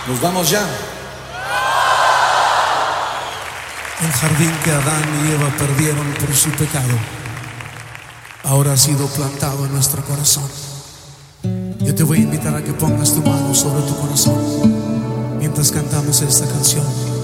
Nos vamos ya. El jardín que Adán y Eva perdieron por su pecado ahora ha sido plantado en nuestro corazón. Yo te voy a invitar a que pongas tu mano sobre tu corazón mientras cantamos esta canción.